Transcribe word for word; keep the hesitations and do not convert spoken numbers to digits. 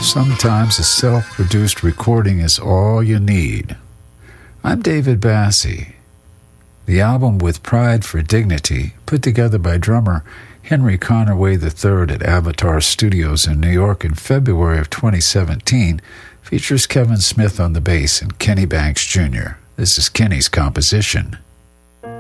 Sometimes a self-produced recording is all you need. I'm David Bassie. The album With Pride for Dignity, put together by drummer Henry Conaway the third at Avatar Studios in New York in February of twenty seventeen, features Kevin Smith on the bass and Kenny Banks Junior This is Kenny's composition.